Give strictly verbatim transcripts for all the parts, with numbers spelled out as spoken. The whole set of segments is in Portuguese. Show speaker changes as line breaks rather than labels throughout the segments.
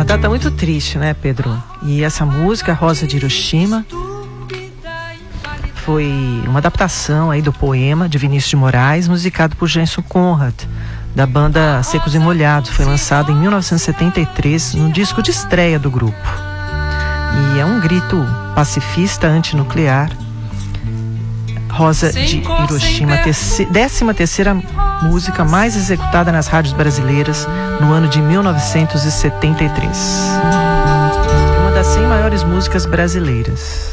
Uma data muito triste, né, Pedro? E essa música, Rosa de Hiroshima, foi uma adaptação aí do poema de Vinícius de Moraes, musicado por Jason Conrad, da banda Secos e Molhados. Foi lançado em mil novecentos e setenta e três, no disco de estreia do grupo. E é um grito pacifista antinuclear. Rosa de Hiroshima, décima terceira música mais executada nas rádios brasileiras no ano de mil novecentos e setenta e três. Uma das cem maiores músicas brasileiras.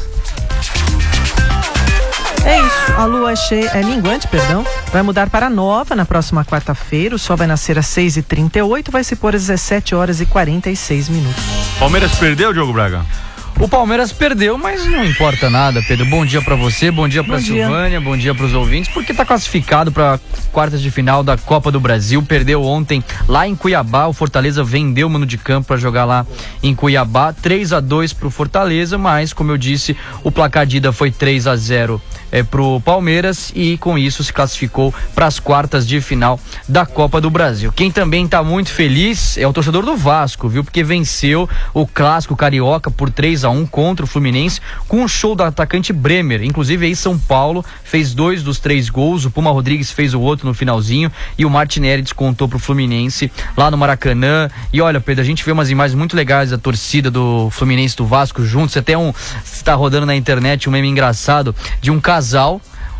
É isso, a lua é cheia, é minguante, perdão, vai mudar para nova na próxima quarta-feira. O sol vai nascer às seis e trinta e oito, vai se pôr às dezessete horas e quarenta e seis minutos.
Palmeiras perdeu, Diogo Braga?
O Palmeiras perdeu, mas não importa nada, Pedro. Bom dia pra você, bom dia pra Silvânia, bom dia pros ouvintes, porque tá classificado pra quartas de final da Copa do Brasil. Perdeu ontem lá em Cuiabá, o Fortaleza vendeu o mano de campo pra jogar lá em Cuiabá, três a dois pro Fortaleza, mas como eu disse, o placar de ida foi três a zero é, pro Palmeiras e com isso se classificou pras quartas de final da Copa do Brasil. Quem também tá muito feliz é o torcedor do Vasco, viu? Porque venceu o clássico carioca por três a um contra o Fluminense, com um show do atacante Bremer. Inclusive aí São Paulo fez dois dos três gols, o Puma Rodrigues fez o outro no finalzinho e o Martinelli descontou pro Fluminense lá no Maracanã. E olha, Pedro, a gente vê umas imagens muito legais da torcida do Fluminense e do Vasco juntos. Até um, está rodando na internet um meme engraçado de um casal.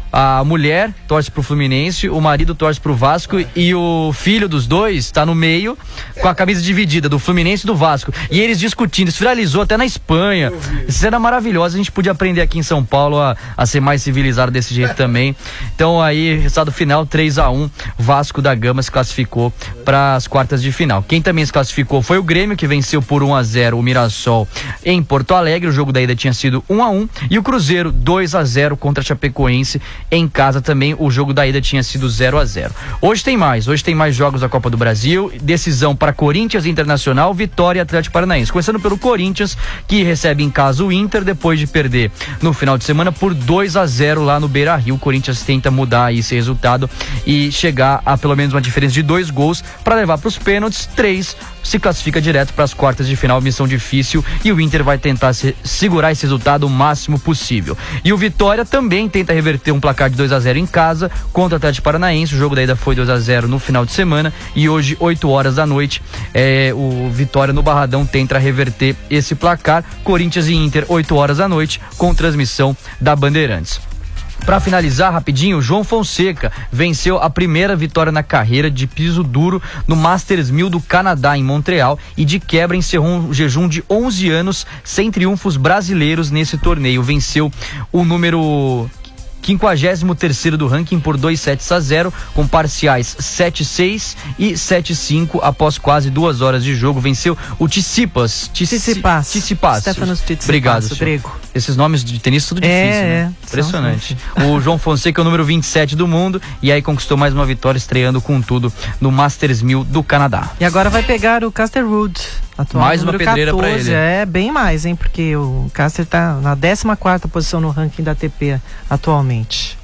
A mulher torce pro Fluminense, o marido torce pro Vasco e o filho dos dois tá no meio com a camisa dividida do Fluminense e do Vasco. E eles discutindo, isso viralizou até na Espanha. Isso era maravilhoso, a gente podia aprender aqui em São Paulo a, a ser mais civilizado desse jeito também. Então aí, resultado final três a um, Vasco da Gama se classificou para as quartas de final. Quem também se classificou foi o Grêmio, que venceu por um a zero o Mirassol em Porto Alegre. O jogo da ida tinha sido um a um e o Cruzeiro dois a zero contra a Chapecoense. Em casa também o jogo da ida tinha sido zero a zero. Hoje tem mais, hoje tem mais jogos da Copa do Brasil, decisão para Corinthians, Internacional, Vitória e Atlético Paranaense. Começando pelo Corinthians, que recebe em casa o Inter depois de perder no final de semana por dois a zero lá no Beira-Rio. O Corinthians tenta mudar esse resultado e chegar a pelo menos uma diferença de dois gols para levar para os pênaltis. Três se classifica direto para as quartas de final, missão difícil, e o Inter vai tentar se, segurar esse resultado o máximo possível. E o Vitória também tenta reverter um placar de dois a zero em casa contra o Atlético Paranaense. O jogo da ida foi dois a zero no final de semana e hoje, oito horas da noite, é, o Vitória no Barradão tenta reverter esse placar. Corinthians e Inter, oito horas da noite, com transmissão da Bandeirantes. Para finalizar rapidinho, João Fonseca venceu a primeira vitória na carreira de piso duro no Masters mil do Canadá, em Montreal, e de quebra encerrou um jejum de onze anos sem triunfos brasileiros nesse torneio. Venceu o número quinquagésimo terceiro do ranking por dois sets a zero, com parciais sete a seis e sete a cinco após quase duas horas de jogo. Venceu o Tsitsipas.
Tsitsipas.
Tsitsipas.
Stefanos Tsitsipas.
Obrigado, grego. Esses nomes de tenis tudo difícil,
é,
né?
É,
impressionante. O João Fonseca é o número vinte e sete do mundo e aí conquistou mais uma vitória, estreando com tudo no Masters mil do Canadá.
E agora vai pegar o Casper Ruud. Atual
mais uma pedreira para ele.
É, bem mais, hein? Porque o Casper tá na décima quarta posição no ranking da A T P atualmente.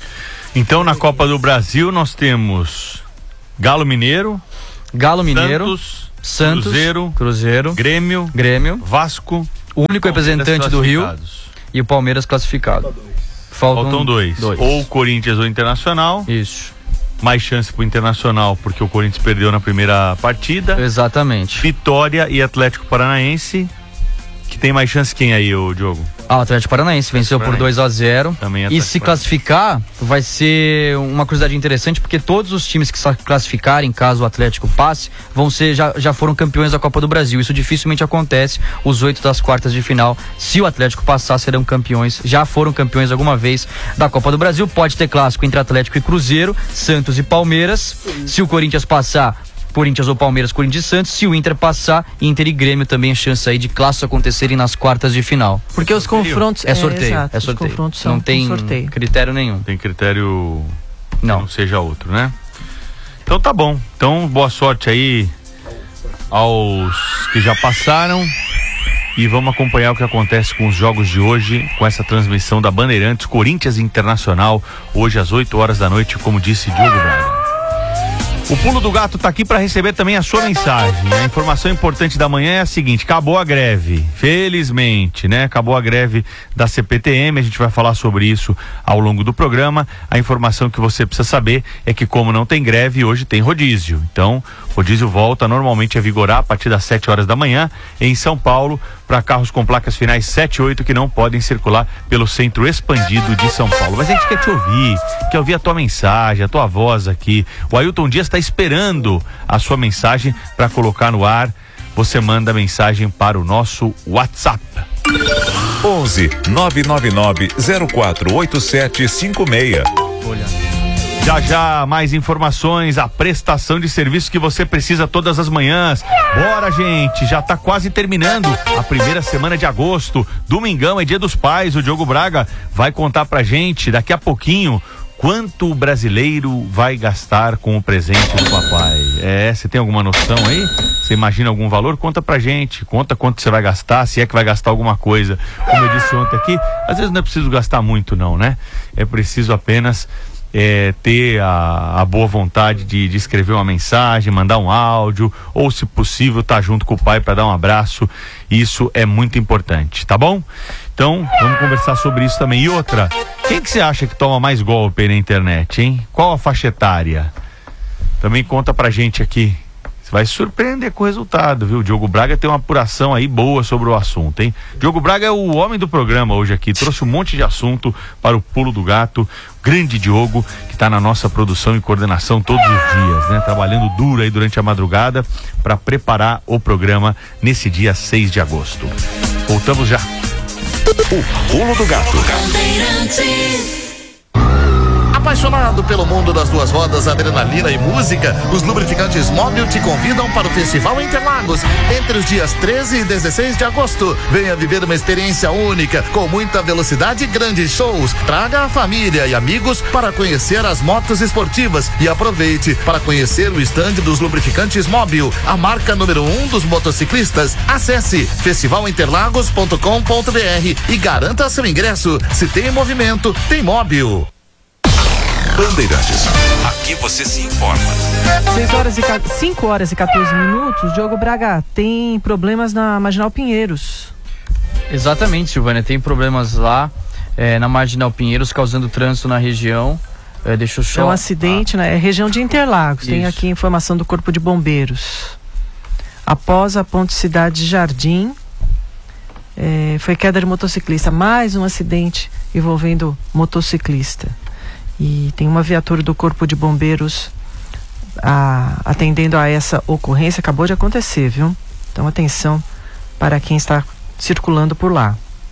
Então, na Copa do Brasil, nós temos Galo Mineiro,
Galo Mineiro,
Santos,
Santos
Cruzeiro,
Cruzeiro,
Grêmio,
Grêmio,
Vasco,
o único representante do Rio e o Palmeiras classificado. Faltam,
Faltam dois. dois. Ou Corinthians ou Internacional.
Isso.
Mais chance pro Internacional, porque o Corinthians perdeu na primeira partida.
Exatamente.
Vitória e Atlético Paranaense, que tem mais chance quem aí, ô Diogo?
Ah, o Atlético Paranaense venceu por dois a zero.
Também
e se classificar, vai ser uma curiosidade interessante, porque todos os times que se classificarem, caso o Atlético passe, vão ser, já, já foram campeões da Copa do Brasil. Isso dificilmente acontece. Os oito das quartas de final, se o Atlético passar, serão campeões. Já foram campeões alguma vez da Copa do Brasil. Pode ter clássico entre Atlético e Cruzeiro, Santos e Palmeiras. Se o Corinthians passar, Corinthians ou Palmeiras, Corinthians e Santos. Se o Inter passar, Inter e Grêmio também a chance aí de clássicos acontecerem nas quartas de final.
Porque os confrontos...
É sorteio,
é, exato,
é sorteio.
Os confrontos são
não tem
sorteio.
critério nenhum.
Tem critério
não.
que não seja outro, né? Então tá bom. Então boa sorte aí aos que já passaram e vamos acompanhar o que acontece com os jogos de hoje, com essa transmissão da Bandeirantes, Corinthians Internacional, hoje às oito horas da noite, como disse Diogo Braga. O Pulo do Gato tá aqui para receber também a sua mensagem. A informação importante da manhã é a seguinte: acabou a greve, felizmente, né? Acabou a greve da C P T M, a gente vai falar sobre isso ao longo do programa. A informação que você precisa saber é que, como não tem greve, hoje tem rodízio. Então, rodízio volta normalmente a vigorar a partir das sete horas da manhã em São Paulo, para carros com placas finais sete e oito que não podem circular pelo centro expandido de São Paulo. Mas a gente quer te ouvir, quer ouvir a tua mensagem, a tua voz aqui. O Ailton Dias está esperando a sua mensagem para colocar no ar. Você manda mensagem para o nosso WhatsApp.
onze nove nove nove zero quatro oito sete cinco seis.
Olha. Já já mais informações, a prestação de serviço que você precisa todas as manhãs. Bora, gente, já tá quase terminando a primeira semana de agosto. Domingão é Dia dos Pais. O Diogo Braga vai contar pra gente daqui a pouquinho quanto o brasileiro vai gastar com o presente do papai. É, você tem alguma noção aí? Você imagina algum valor? Conta pra gente, conta quanto você vai gastar, se é que vai gastar alguma coisa. Como eu disse ontem aqui, às vezes não é preciso gastar muito não, né? É preciso apenas É, ter a, a boa vontade de, de escrever uma mensagem, mandar um áudio, ou se possível estar junto com o pai para dar um abraço. Isso é muito importante, tá bom? Então vamos conversar sobre isso também. E outra, quem que você acha que toma mais golpe aí na internet, hein? Qual a faixa etária? Também conta pra gente aqui. Você vai se surpreender com o resultado, viu? O Diogo Braga tem uma apuração aí boa sobre o assunto, hein? Diogo Braga é o homem do programa hoje aqui, trouxe um monte de assunto para o Pulo do Gato. Grande Diogo, que está na nossa produção e coordenação todos os dias, né? Trabalhando duro aí durante a madrugada para preparar o programa nesse dia seis de agosto. Voltamos já.
O Pulo do Gato.
Apaixonado pelo mundo das duas rodas, adrenalina e música, os lubrificantes Móbil te convidam para o Festival Interlagos entre os dias treze e dezesseis de agosto. Venha viver uma experiência única, com muita velocidade e grandes shows. Traga a família e amigos para conhecer as motos esportivas e aproveite para conhecer o estande dos lubrificantes Móbil, a marca número um dos motociclistas. Acesse festival interlagos ponto com ponto br e garanta seu ingresso. Se tem movimento, tem Móbil.
Bandeirantes, aqui você se informa.
seis horas e cinco horas e quatorze minutos. Diogo Braga, tem problemas na Marginal Pinheiros.
Exatamente, Silvânia, tem problemas lá é, na Marginal Pinheiros, causando trânsito na região. É, deixa eu só...
É um acidente, ah. né? É região de Interlagos. Isso. Tem aqui informação do Corpo de Bombeiros. Após a ponte Cidade Jardim, é, foi queda de motociclista. Mais um acidente envolvendo motociclista. E tem uma viatura do Corpo de Bombeiros a, atendendo a essa ocorrência. Acabou de acontecer, viu? Então atenção para quem está circulando por lá.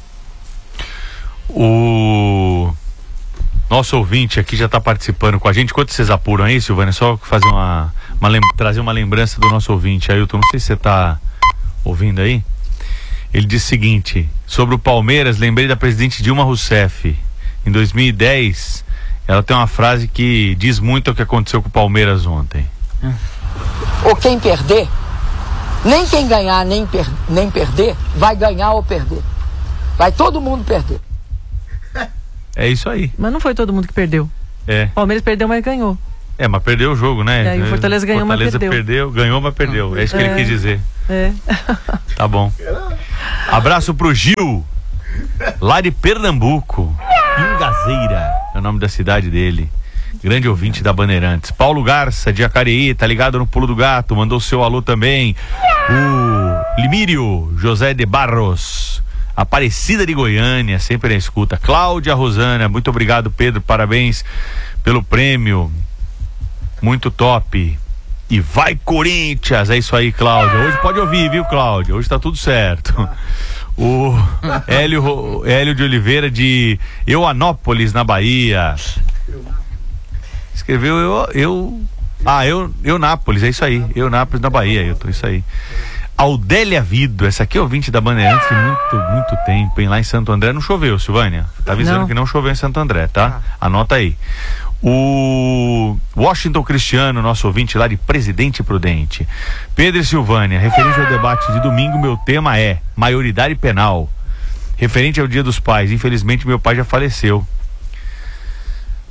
O nosso ouvinte aqui já está participando com a gente. Quanto vocês apuram aí, Silvânia? Só fazer uma, uma lem- trazer uma lembrança do nosso ouvinte, Ailton. Não sei se você está ouvindo aí. Ele diz o seguinte: sobre o Palmeiras, lembrei da presidente Dilma Rousseff. Em dois mil e dez, ela tem uma frase que diz muito o que aconteceu com o Palmeiras ontem.
Ou quem perder, nem quem ganhar nem, per, nem perder, vai ganhar ou perder. Vai todo mundo perder.
É isso aí.
Mas não foi todo mundo que perdeu.
É.
O Palmeiras perdeu, mas ganhou.
É, mas perdeu o jogo, né?
É, e o Fortaleza ganhou,
Fortaleza
mas perdeu.
perdeu. Ganhou, mas perdeu. É isso que
é.
ele quis dizer.
É.
Tá bom. Abraço pro Gil, lá de Pernambuco. Ingazeira é o nome da cidade dele. Grande ouvinte da Bandeirantes. Paulo Garça, de Jacareí, tá ligado no Pulo do Gato, mandou seu alô também. O Limírio José de Barros, Aparecida de Goiânia, sempre na escuta. Cláudia Rosana, muito obrigado, Pedro, parabéns pelo prêmio, muito top. E vai Corinthians, é isso aí, Cláudia. Hoje pode ouvir, viu, Cláudia? Hoje tá tudo certo. O Hélio, Hélio de Oliveira, de Euanópolis, na Bahia, escreveu eu, eu ah, eu, Eunápolis, é isso aí, Eunápolis, na Bahia, eu tô, isso aí. Audélia Vido, essa aqui é ouvinte da Bandeirantes de muito, muito tempo, hein? Lá em Santo André não choveu, Silvânia, tá avisando não. que não choveu em Santo André, tá? Ah. Anota aí. O Washington Cristiano, nosso ouvinte lá de Presidente Prudente. Pedro e Silvânia, referente ao debate de domingo, meu tema é maioridade penal. Referente ao Dia dos Pais, infelizmente meu pai já faleceu.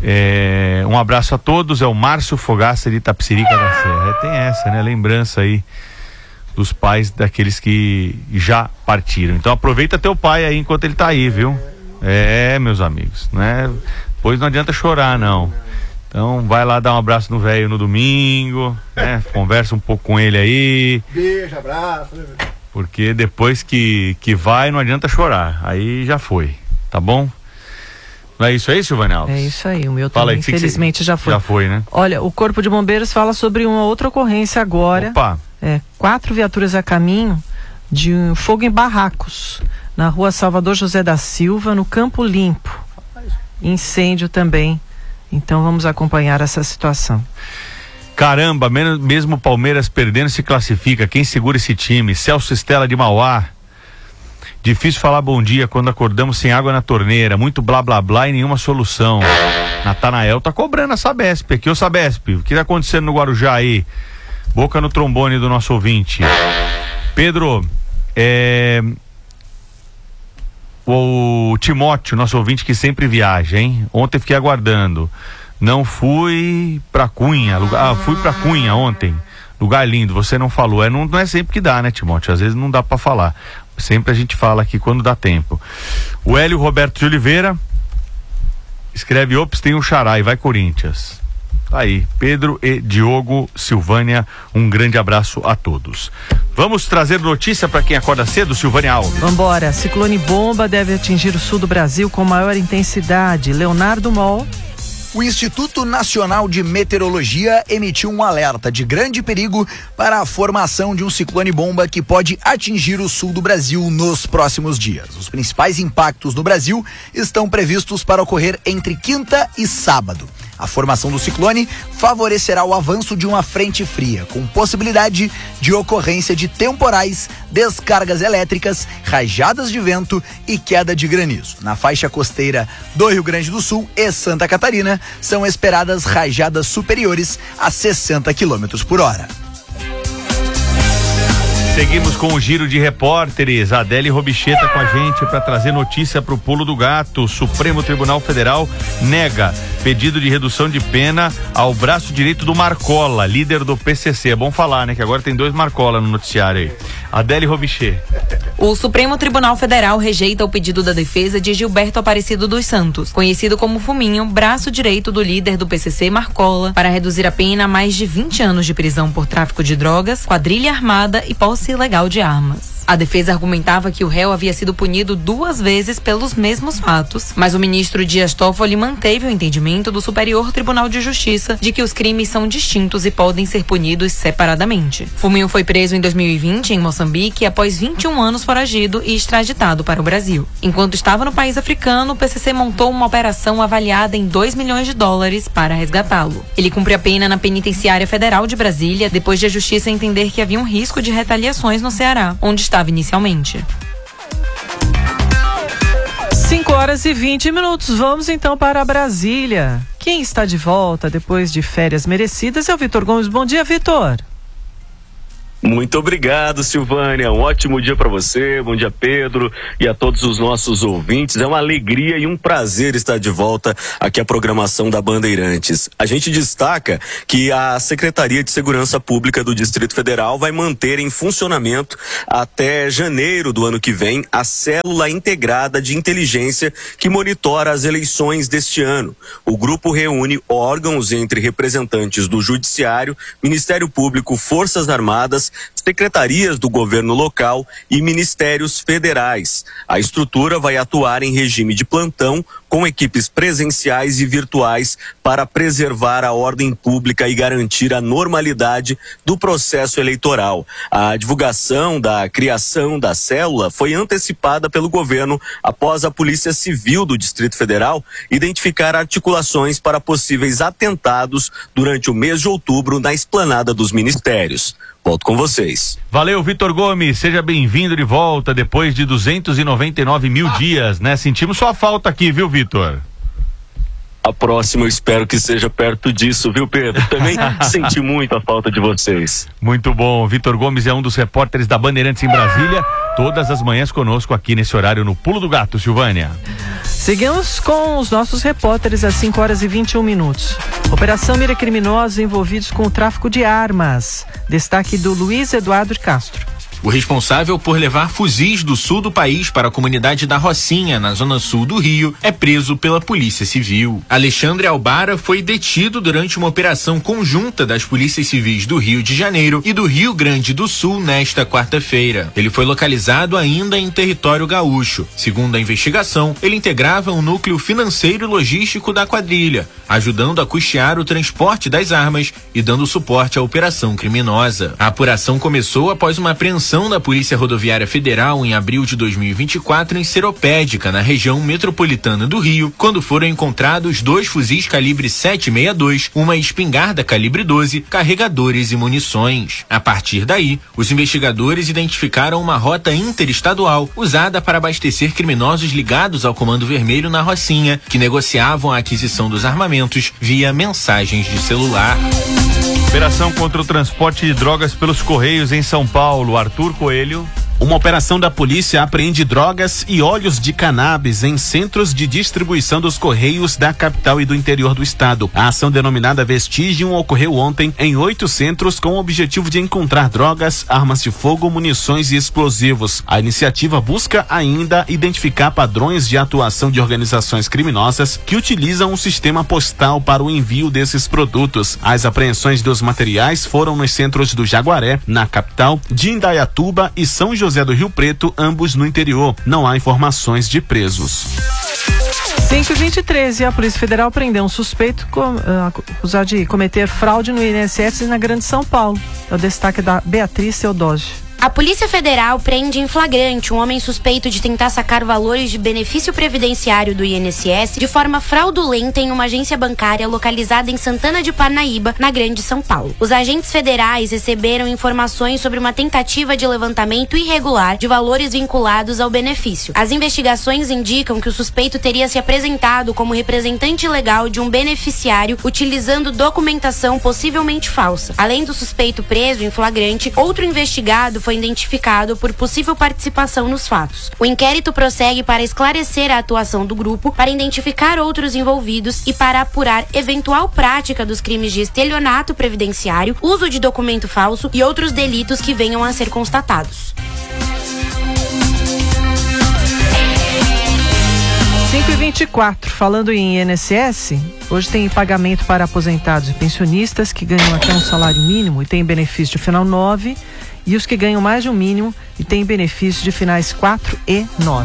É, um abraço a todos, é o Márcio Fogaça de Itapecerica da Serra. É, tem essa, né? Lembrança aí dos pais daqueles que já partiram. Então aproveita teu pai aí enquanto ele tá aí, viu? É, meus amigos, né? Pois não adianta chorar, não. Então vai lá dar um abraço no velho no domingo, né? Conversa um pouco com ele aí.
Beijo, abraço.
Porque depois que, que vai, não adianta chorar. Aí já foi, tá bom? Não é isso aí, Silvânia Alves?
É isso aí, o meu
Fala
também,
aí, que
infelizmente,
que
já foi.
Já foi, né?
Olha, o Corpo de Bombeiros fala sobre uma outra ocorrência agora.
Opa!
É, quatro viaturas a caminho de um fogo em barracos, na rua Salvador José da Silva, no Campo Limpo. Incêndio também. Então vamos acompanhar essa situação.
Caramba, mesmo o Palmeiras perdendo se classifica. Quem segura esse time? Celso Estela de Mauá. Difícil falar bom dia quando acordamos sem água na torneira, muito blá blá blá e nenhuma solução. Natanael tá cobrando a Sabesp aqui. Ô Sabesp, o que tá acontecendo no Guarujá aí? Boca no trombone do nosso ouvinte. Pedro, é... o Timóteo, nosso ouvinte que sempre viaja, hein? Ontem fiquei aguardando. Não fui pra Cunha, lugar... ah, fui pra Cunha ontem. Lugar lindo, você não falou. É, não, não é sempre que dá, né, Timóteo? Às vezes não dá pra falar. Sempre a gente fala aqui quando dá tempo. O Hélio Roberto de Oliveira escreve: ops, tem um xará e vai Corinthians. Aí, Pedro e Diogo, Silvânia, um grande abraço a todos. Vamos trazer notícia para quem acorda cedo, Silvânia Alves.
Vambora, ciclone bomba deve atingir o sul do Brasil com maior intensidade. Leonardo Moll.
O Instituto Nacional de Meteorologia emitiu um alerta de grande perigo para a formação de um ciclone-bomba que pode atingir o sul do Brasil nos próximos dias. Os principais impactos no Brasil estão previstos para ocorrer entre quinta e sábado. A formação do ciclone favorecerá o avanço de uma frente fria, com possibilidade de ocorrência de temporais, descargas elétricas, rajadas de vento e queda de granizo. Na faixa costeira do Rio Grande do Sul e Santa Catarina, são esperadas rajadas superiores a sessenta quilômetros por hora.
Seguimos com o giro de repórteres. Adele Robicheta com a gente para trazer notícia para o pulo do gato. O Supremo Tribunal Federal nega pedido de redução de pena ao braço direito do Marcola, líder do P C C. É bom falar, né? Que agora tem dois Marcola no noticiário aí. Adele Robicheta.
O Supremo Tribunal Federal rejeita o pedido da defesa de Gilberto Aparecido dos Santos, conhecido como Fuminho, braço direito do líder do P C C, Marcola, para reduzir a pena a mais de vinte anos de prisão por tráfico de drogas, quadrilha armada e posse ilegal de armas. A defesa argumentava que o réu havia sido punido duas vezes pelos mesmos fatos, mas o ministro Dias Toffoli manteve o entendimento do Superior Tribunal de Justiça de que os crimes são distintos e podem ser punidos separadamente. Fuminho foi preso em dois mil e vinte em Moçambique após vinte e um anos foragido e extraditado para o Brasil. Enquanto estava no país africano, o P C C montou uma operação avaliada em dois milhões de dólares para resgatá-lo. Ele cumpre a pena na Penitenciária Federal de Brasília depois de a Justiça entender que havia um risco de retaliações no Ceará, onde estava inicialmente.
cinco horas e vinte minutos. Vamos então para Brasília. Quem está de volta depois de férias merecidas é o Vitor Gomes. Bom dia, Vitor.
Muito obrigado, Silvânia. Um ótimo dia para você, bom dia, Pedro, e a todos os nossos ouvintes. É uma alegria e um prazer estar de volta aqui à programação da Bandeirantes. A gente destaca que a Secretaria de Segurança Pública do Distrito Federal vai manter em funcionamento até janeiro do ano que vem a célula integrada de inteligência que monitora as eleições deste ano. O grupo reúne órgãos entre representantes do Judiciário, Ministério Público, Forças Armadas, secretarias do governo local e ministérios federais. A estrutura vai atuar em regime de plantão, com equipes presenciais e virtuais para preservar a ordem pública e garantir a normalidade do processo eleitoral. A divulgação da criação da célula foi antecipada pelo governo após a Polícia Civil do Distrito Federal identificar articulações para possíveis atentados durante o mês de outubro na esplanada dos ministérios. Volto com vocês.
Valeu, Vitor Gomes, seja bem-vindo de volta depois de duzentos e noventa e nove mil dias, né? Sentimos sua falta aqui, viu, Vitor?
A próxima eu espero que seja perto disso, viu, Pedro? Também senti muito a falta de vocês.
Muito bom. Vitor Gomes é um dos repórteres da Bandeirantes em Brasília. Todas as manhãs conosco aqui nesse horário no Pulo do Gato, Silvânia.
Seguimos com os nossos repórteres às cinco horas e vinte e um minutos. Operação mira criminosos envolvidos com o tráfico de armas. Destaque do Luiz Eduardo de Castro.
O responsável por levar fuzis do sul do país para a comunidade da Rocinha, na zona sul do Rio, é preso pela Polícia Civil. Alexandre Albara foi detido durante uma operação conjunta das polícias civis do Rio de Janeiro e do Rio Grande do Sul nesta quarta-feira. Ele foi localizado ainda em território gaúcho. Segundo a investigação, ele integrava um núcleo financeiro e logístico da quadrilha, ajudando a custear o transporte das armas e dando suporte à operação criminosa. A apuração começou após uma apreensão da Polícia Rodoviária Federal em abril de dois mil e vinte e quatro em Seropédica, na região metropolitana do Rio, quando foram encontrados dois fuzis calibre sete sessenta e dois, uma espingarda calibre doze, carregadores e munições. A partir daí, os investigadores identificaram uma rota interestadual usada para abastecer criminosos ligados ao Comando Vermelho na Rocinha, que negociavam a aquisição dos armamentos via mensagens de celular.
Operação contra o transporte de drogas pelos Correios em São Paulo. Arthur Coelho.
Uma operação da polícia apreende drogas e óleos de cannabis em centros de distribuição dos Correios da capital e do interior do estado. A ação denominada Vestígio ocorreu ontem em oito centros com o objetivo de encontrar drogas, armas de fogo, munições e explosivos. A iniciativa busca ainda identificar padrões de atuação de organizações criminosas que utilizam um sistema postal para o envio desses produtos. As apreensões dos materiais foram nos centros do Jaguaré, na capital, de Indaiatuba e São José do Rio Preto, ambos no interior. Não há informações de presos.
cinco e vinte e três, e a Polícia Federal prendeu um suspeito com, uh, acusado de cometer fraude no I N S S na Grande São Paulo. É o destaque da Beatriz Teodósio.
A Polícia Federal prende em flagrante um homem suspeito de tentar sacar valores de benefício previdenciário do I N S S de forma fraudulenta em uma agência bancária localizada em Santana de Parnaíba, na Grande São Paulo. Os agentes federais receberam informações sobre uma tentativa de levantamento irregular de valores vinculados ao benefício. As investigações indicam que o suspeito teria se apresentado como representante legal de um beneficiário utilizando documentação possivelmente falsa. Além do suspeito preso em flagrante, outro investigado foi identificado por possível participação nos fatos. O inquérito prossegue para esclarecer a atuação do grupo, para identificar outros envolvidos e para apurar eventual prática dos crimes de estelionato previdenciário, uso de documento falso e outros delitos que venham a ser constatados.
cinco e vinte e quatro, falando em I N S S, hoje tem pagamento para aposentados e pensionistas que ganham até um salário mínimo e têm benefício de final nove, e os que ganham mais de um mínimo e têm benefício de finais quatro e nove.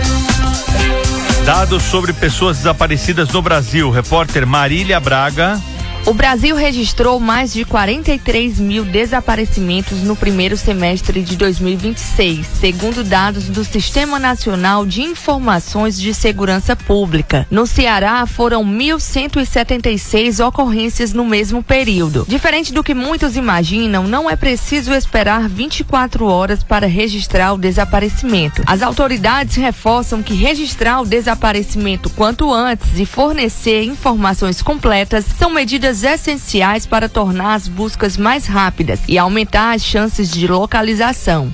Dados sobre pessoas desaparecidas no Brasil. Repórter Marília Braga.
O Brasil registrou mais de quarenta e três mil desaparecimentos no primeiro semestre de dois mil e vinte e seis, segundo dados do Sistema Nacional de Informações de Segurança Pública. No Ceará, foram mil cento e setenta e seis ocorrências no mesmo período. Diferente do que muitos imaginam, não é preciso esperar vinte e quatro horas para registrar o desaparecimento. As autoridades reforçam que registrar o desaparecimento quanto antes e fornecer informações completas são medidas essenciais para tornar as buscas mais rápidas e aumentar as chances de localização.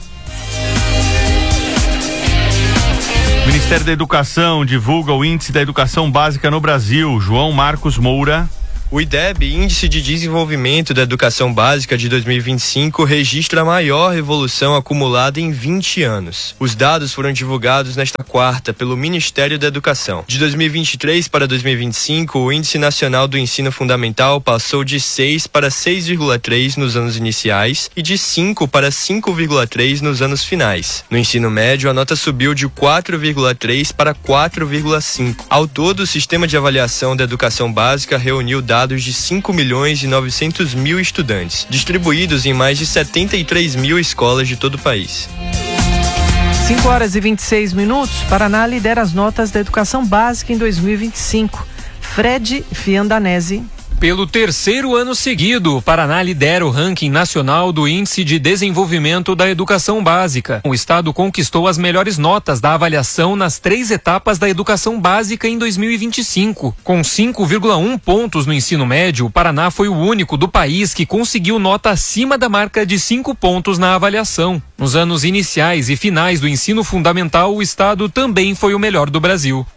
O Ministério da Educação divulga o Índice da Educação Básica no Brasil. João Marcos Moura.
O I D E B, Índice de Desenvolvimento da Educação Básica de dois mil e vinte e cinco, registra a maior evolução acumulada em vinte anos. Os dados foram divulgados nesta quarta pelo Ministério da Educação. De dois mil e vinte e três para dois mil e vinte e cinco, o Índice Nacional do Ensino Fundamental passou de seis para seis vírgula três nos anos iniciais e de cinco para cinco vírgula três nos anos finais. No ensino médio, a nota subiu de quatro vírgula três para quatro vírgula cinco. Ao todo, o Sistema de Avaliação da Educação Básica reuniu dados dados de cinco milhões e novecentos mil estudantes, distribuídos em mais de setenta e três mil escolas de todo o país.
cinco horas e vinte e seis minutos, Paraná lidera as notas da educação básica em dois mil e vinte e cinco. Fred Fiandanese.
Pelo terceiro ano seguido, o Paraná lidera o ranking nacional do Índice de Desenvolvimento da Educação Básica. O estado conquistou as melhores notas da avaliação nas três etapas da educação básica em dois mil e vinte e cinco. Com cinco vírgula um pontos no ensino médio, o Paraná foi o único do país que conseguiu nota acima da marca de cinco pontos na avaliação. Nos anos iniciais e finais do ensino fundamental, o estado também foi o melhor do Brasil.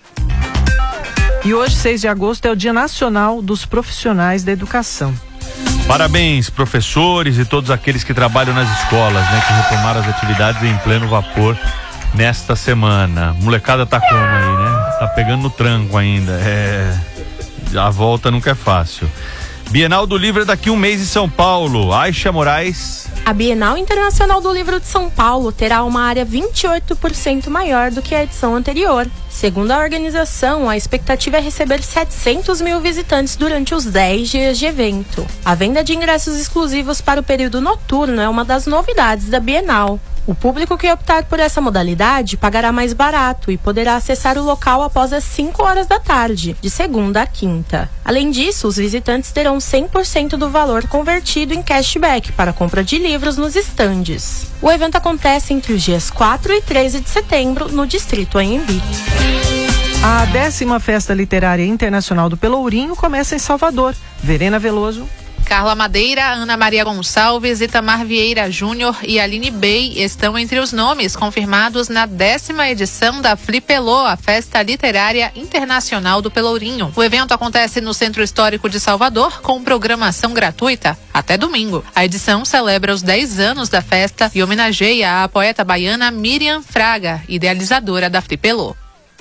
E hoje, seis de agosto, é o Dia Nacional dos Profissionais da Educação.
Parabéns, professores e todos aqueles que trabalham nas escolas, né? Que retomaram as atividades em pleno vapor nesta semana. Molecada tá como aí, né? Tá pegando no tranco ainda. É... A volta nunca é fácil. Bienal do Livro é daqui a um mês em São Paulo. Aisha Moraes.
A Bienal Internacional do Livro de São Paulo terá uma área vinte e oito por cento maior do que a edição anterior. Segundo a organização, a expectativa é receber setecentos mil visitantes durante os dez dias de evento. A venda de ingressos exclusivos para o período noturno é uma das novidades da Bienal. O público que optar por essa modalidade pagará mais barato e poderá acessar o local após as cinco horas da tarde, de segunda a quinta. Além disso, os visitantes terão cem por cento do valor convertido em cashback para a compra de livros nos estandes. O evento acontece entre os dias quatro e treze de setembro, no Distrito Anhembi.
A décima Festa Literária Internacional do Pelourinho começa em Salvador. Verena Veloso.
Carla Madeira, Ana Maria Gonçalves, Itamar Vieira Júnior e Aline Bey estão entre os nomes confirmados na décima edição da Flipelô, a Festa Literária Internacional do Pelourinho. O evento acontece no Centro Histórico de Salvador, com programação gratuita até domingo. A edição celebra os dez anos da festa e homenageia a poeta baiana Miriam Fraga, idealizadora da Flipelô.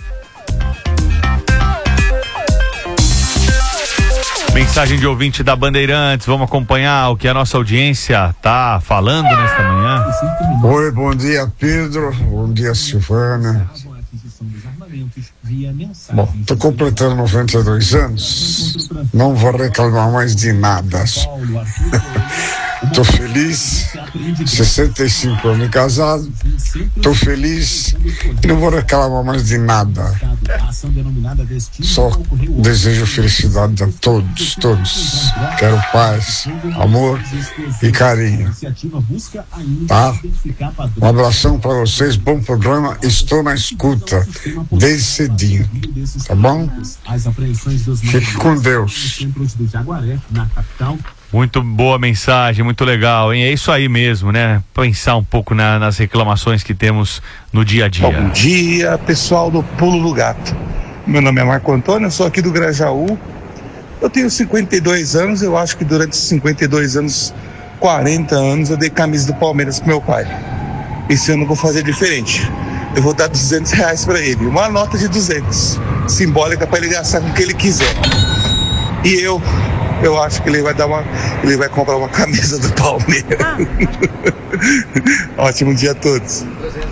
Mensagem de ouvinte da Bandeirantes, vamos acompanhar o que a nossa audiência tá falando nesta manhã.
Oi, bom dia Pedro, bom dia Silvana. Bom, tô completando noventa e dois anos, não vou reclamar mais de nada. Tô feliz, sessenta e cinco anos casado, tô feliz e não vou reclamar mais de nada. Só desejo felicidade a todos, todos. Quero paz, amor e carinho. Tá? Um abração para vocês, bom programa, estou na escuta desde cedinho, tá bom? Fique com Deus.
Muito boa mensagem, muito legal, hein? É isso aí mesmo, né? Pensar um pouco na, nas reclamações que temos no dia a dia.
Bom dia, pessoal do Pulo do Gato. Meu nome é Marco Antônio, eu sou aqui do Grajaú. Eu tenho cinquenta e dois anos, eu acho que durante esses cinquenta e dois anos, quarenta anos, eu dei camisa do Palmeiras pro meu pai. Esse ano eu vou fazer diferente. Eu vou dar duzentos reais pra ele, uma nota de duzentos, simbólica para ele gastar com o que ele quiser. E eu... Eu acho que ele vai dar uma. Ele vai comprar uma camisa do Palmeiras. Ótimo dia a todos.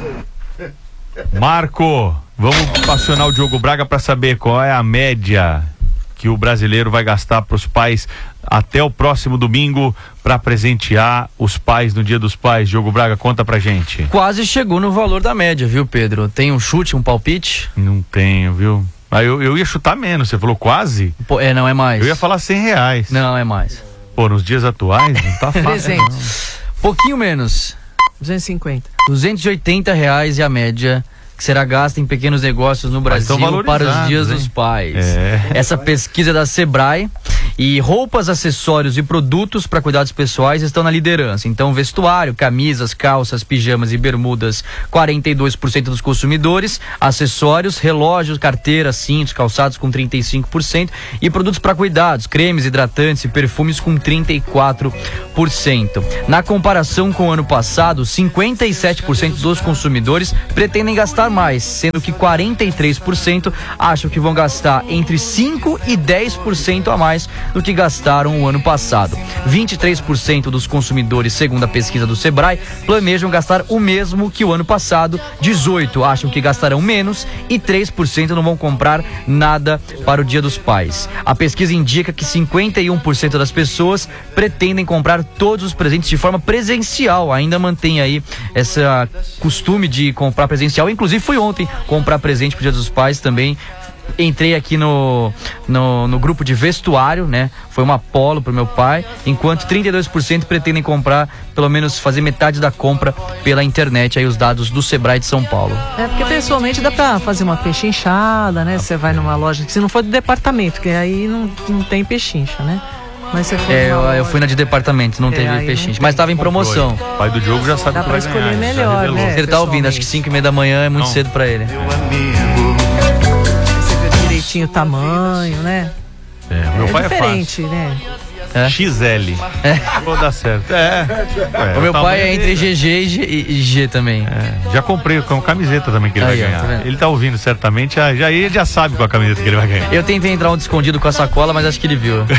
Marco, vamos acionar o Diogo Braga para saber qual é a média que o brasileiro vai gastar para os pais até o próximo domingo para presentear os pais no Dia dos Pais. Diogo Braga, conta pra gente.
Quase chegou no valor da média, viu, Pedro? Tem um chute, um palpite?
Não tenho, viu? Ah, eu, eu ia chutar menos, você falou quase?
Pô, é, não é mais.
Eu ia falar cem reais.
Não, é mais.
Pô, nos dias atuais não tá fácil.
trezentos. Pouquinho menos.
duzentos e cinquenta.
duzentos e oitenta reais é a média que será gasta em pequenos negócios no Brasil para os dias hein? dos pais.
É.
Essa pesquisa é da Sebrae. E roupas, acessórios e produtos para cuidados pessoais estão na liderança. Então, vestuário, camisas, calças, pijamas e bermudas, quarenta e dois por cento dos consumidores. Acessórios, relógios, carteiras, cintos, calçados com trinta e cinco por cento. E produtos para cuidados, cremes, hidratantes e perfumes com trinta e quatro por cento. Na comparação com o ano passado, cinquenta e sete por cento dos consumidores pretendem gastar mais, sendo que quarenta e três por cento acham que vão gastar entre cinco e dez por cento a mais do que gastaram o ano passado. vinte e três por cento dos consumidores, segundo a pesquisa do Sebrae, planejam gastar o mesmo que o ano passado, dezoito por cento acham que gastarão menos e três por cento não vão comprar nada para o Dia dos Pais. A pesquisa indica que cinquenta e um por cento das pessoas pretendem comprar todos os presentes de forma presencial, ainda mantém aí esse costume de comprar presencial. Inclusive fui ontem comprar presente pro Dia dos Pais também. entrei aqui no, no, no grupo de vestuário, né? Foi uma Polo pro meu pai, enquanto trinta e dois por cento pretendem comprar, pelo menos fazer metade da compra pela internet, aí os dados do Sebrae de São Paulo.
É, porque pessoalmente dá pra fazer uma pechinchada, né? Você vai numa loja, se não for do departamento, que aí não, não tem pechincha, né? Mas você foi
é, eu, eu fui na de departamento, não
é,
teve pechincha, mas tava em promoção.
O pai do Diogo já sabe
Dá
que
pra
vai
escolher
ganhar,
melhor, né?
Ele tá ouvindo, acho que cinco e meia da manhã é muito
Não.
cedo pra ele.
Você vê direitinho o tamanho, né?
É, meu
é
pai
diferente,
é fácil.
né?
É?
X L.
É.
Vou dar certo. É. é
o meu pai é entre
dele.
G G e G, e G também.
É. Já comprei com camiseta também que ele
Aí,
vai
ó,
ganhar.
tá vendo?
Ele tá ouvindo certamente, já, já, ele já sabe qual a camiseta que ele vai ganhar.
Eu tentei entrar um escondido com a sacola, mas acho que ele viu.